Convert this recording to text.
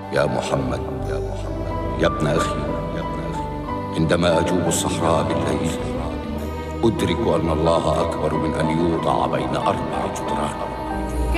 يا محمد يا ابن أخي، عندما أجوب الصحراء بالليل أدرك أن الله أكبر من أن يوضع بين 4 جدران.